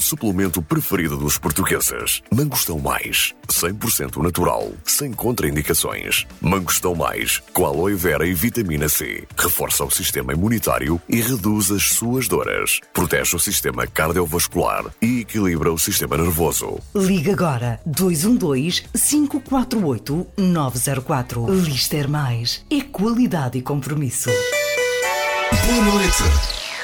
suplemento preferido dos portugueses. Mangostão Mais, 100% natural, sem contraindicações. Mangostão Mais, com aloe vera e vitamina C. Reforça o sistema imunitário e reduz as suas dores. Protege o sistema cardiovascular e equilibra o sistema nervoso. Liga agora 212-548-904. Lister Mais é qualidade e compromisso. Boa noite.